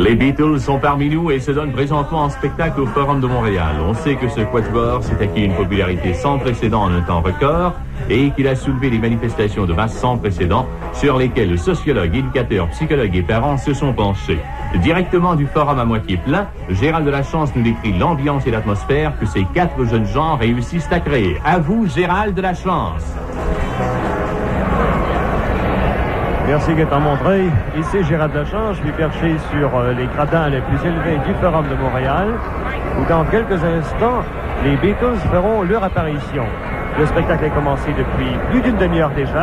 Les Beatles sont parmi nous et se donnent présentement en spectacle au Forum de Montréal. On sait que ce quatuor s'est acquis une popularité sans précédent en un temps record et qu'il a soulevé des manifestations de masse sans précédent sur lesquelles sociologues, éducateurs, psychologues et parents se sont penchés. Directement du forum à moitié plein, Gérald Delachance nous décrit l'ambiance et l'atmosphère que ces 4 jeunes gens réussissent à créer. À vous, Gérald Delachance. Merci Gaëtan Montreuil. Ici Gérald Delachance, je suis perché sur les gradins les plus élevés du Forum de Montréal, où dans quelques instants, les Beatles feront leur apparition. Le spectacle est commencé depuis plus d'une demi-heure déjà.